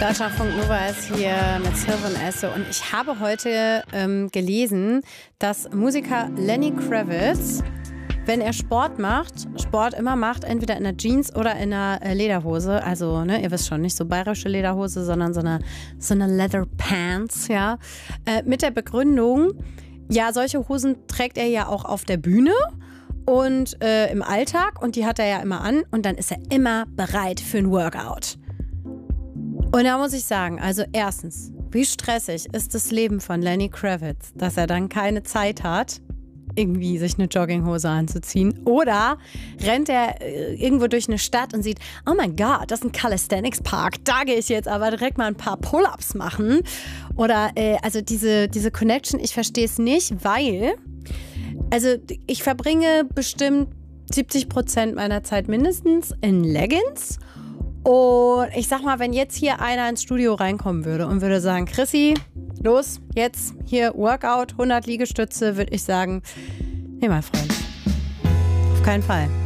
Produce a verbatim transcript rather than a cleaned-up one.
Deutschlandfunk Nova ist hier mit Sylvan Esso und ich habe heute ähm, gelesen, dass Musiker Lenny Kravitz, wenn er Sport macht, Sport immer macht, entweder in einer Jeans oder in einer äh, Lederhose, also ne, ihr wisst schon, nicht so bayerische Lederhose, sondern so eine, so eine Leather Pants, ja, äh, mit der Begründung, ja, solche Hosen trägt er ja auch auf der Bühne und äh, im Alltag und die hat er ja immer an und dann ist er immer bereit für ein Workout. Und da muss ich sagen, also erstens, wie stressig ist das Leben von Lenny Kravitz, dass er dann keine Zeit hat, irgendwie sich eine Jogginghose anzuziehen. Oder rennt er irgendwo durch eine Stadt und sieht, oh mein Gott, das ist ein Calisthenics-Park, da gehe ich jetzt aber direkt mal ein paar Pull-Ups machen. Oder, äh, also diese, diese Connection, ich verstehe es nicht, weil, also ich verbringe bestimmt siebzig Prozent meiner Zeit mindestens in Leggings. Und ich sag mal, wenn jetzt hier einer ins Studio reinkommen würde und würde sagen, Chrissy, los, jetzt hier Workout, hundert Liegestütze, würde ich sagen, nee, mein Freund, auf keinen Fall.